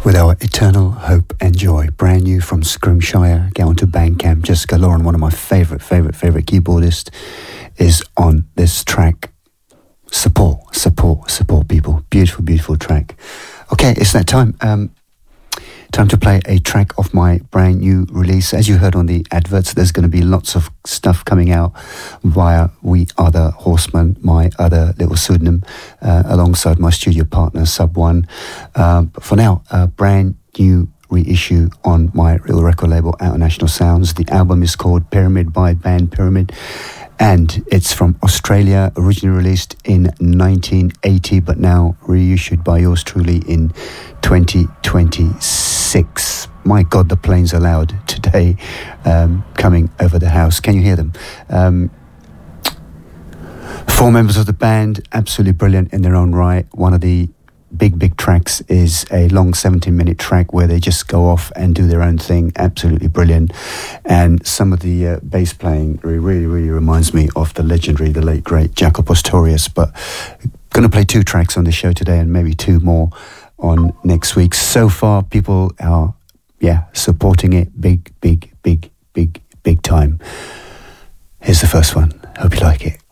with our Eternal Hope and Joy, brand new from Scrimshire. Get onto Bandcamp. Jessica Lauren, one of my favorite keyboardists, is on this track. Support people. Beautiful track. Okay, it's that time. Time to play a track of my brand new release. As you heard on the adverts, there's going to be lots of stuff coming out via We Are The Horsemen, my other little pseudonym, alongside my studio partner, Sub One. But for now, a brand new reissue on my real record label, International Sounds. The album is called Pyramid by Band Pyramid, and it's from Australia, originally released in 1980, but now reissued by yours truly in 2026. My God, the planes are loud today, coming over the house. Can you hear them? 4 members of the band, absolutely brilliant in their own right. One of the big tracks is a long 17-minute track where they just go off and do their own thing. Absolutely brilliant. And some of the bass playing really reminds me of the legendary, the late great Jaco Pastorius. But going to play 2 tracks on the show today and maybe 2 more on next week. So far, people are supporting it big time. Here's the first one. Hope you like it.